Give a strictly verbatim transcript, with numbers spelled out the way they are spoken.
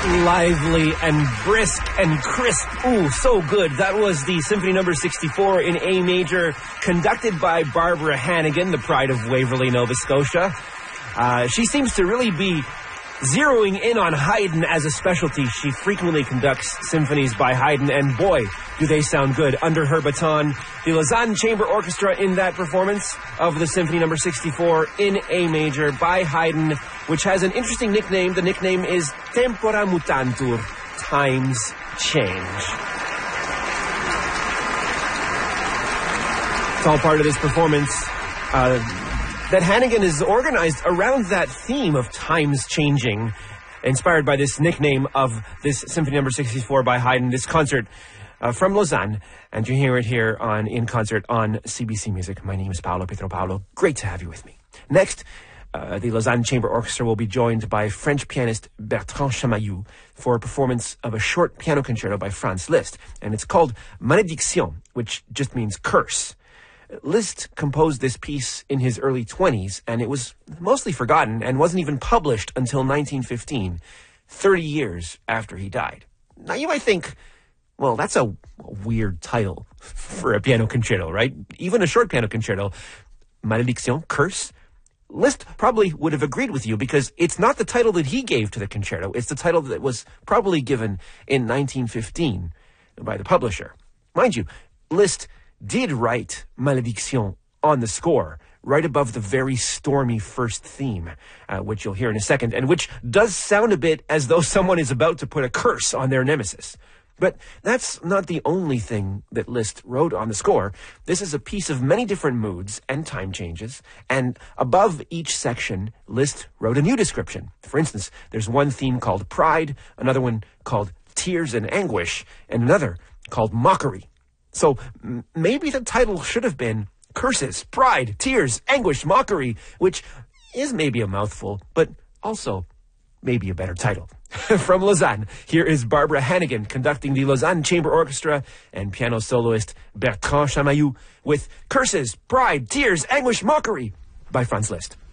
lively and brisk and crisp. Ooh, so good. That was the Symphony Number sixty-four in A major, conducted by Barbara Hannigan, the pride of Waverly, Nova Scotia. Uh, she seems to really be zeroing in on Haydn as a specialty. She frequently conducts symphonies by Haydn, and boy, do they sound good. Under her baton, the Lausanne Chamber Orchestra in that performance of the Symphony Number sixty-four in A major by Haydn, which has an interesting nickname. The nickname is Tempora Mutantur, Times Change. It's all part of this performance uh, that Hannigan is organized around that theme of times changing, inspired by this nickname of this Symphony Number sixty-four by Haydn, this concert uh, from Lausanne. And you hear it here on In Concert on C B C Music. My name is Paolo Pietropaulo. Great to have you with me. Next, uh, the Lausanne Chamber Orchestra will be joined by French pianist Bertrand Chamaillou for a performance of a short piano concerto by Franz Liszt. And it's called Malédiction, which just means curse. Liszt composed this piece in his early twenties, and it was mostly forgotten and wasn't even published until nineteen fifteen, thirty years after he died. Now, you might think, well, that's a weird title for a piano concerto, right? Even a short piano concerto. Malédiction, curse. Liszt probably would have agreed with you because it's not the title that he gave to the concerto. It's the title that was probably given in nineteen fifteen by the publisher. Mind you, Liszt did write Malédiction on the score, right above the very stormy first theme, uh, which you'll hear in a second, and which does sound a bit as though someone is about to put a curse on their nemesis. But that's not the only thing that Liszt wrote on the score. This is a piece of many different moods and time changes, and above each section, Liszt wrote a new description. For instance, there's one theme called Pride, another one called Tears and Anguish, and another called Mockery. So m- maybe the title should have been Curses, Pride, Tears, Anguish, Mockery, which is maybe a mouthful, but also maybe a better title. From Lausanne, here is Barbara Hannigan conducting the Lausanne Chamber Orchestra and piano soloist Bertrand Chamaillou with Curses, Pride, Tears, Anguish, Mockery by Franz Liszt.